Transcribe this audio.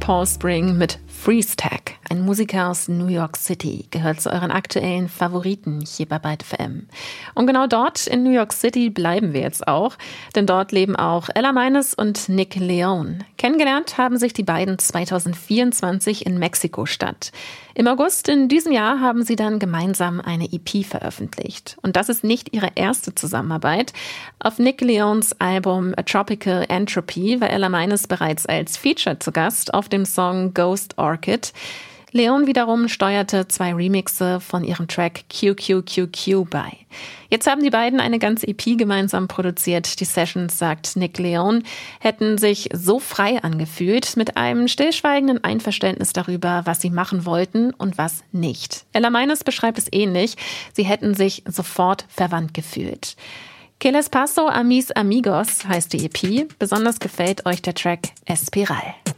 Paul Spring mit Freeze Tag. Ein Musiker aus New York City gehört zu euren aktuellen Favoriten hier bei Byte FM. Und genau dort in New York City bleiben wir jetzt auch, denn dort leben auch Ella Meines und Nick Leone. Kennengelernt haben sich die beiden 2024 in Mexiko-Stadt. Im August in diesem Jahr haben sie dann gemeinsam eine EP veröffentlicht. Und das ist nicht ihre erste Zusammenarbeit. Auf Nick Leones Album A Tropical Entropy war Ella Meines bereits als Feature zu Gast auf dem Song Ghost Orchid. Leone wiederum steuerte 2 Remixe von ihrem Track QQQQ bei. Jetzt haben die beiden eine ganze EP gemeinsam produziert. Die Sessions, sagt Nick Leone, hätten sich so frei angefühlt, mit einem stillschweigenden Einverständnis darüber, was sie machen wollten und was nicht. Ella Meines beschreibt es ähnlich. Sie hätten sich sofort verwandt gefühlt. Que les paso a mis amigos heißt die EP. Besonders gefällt euch der Track Espiral.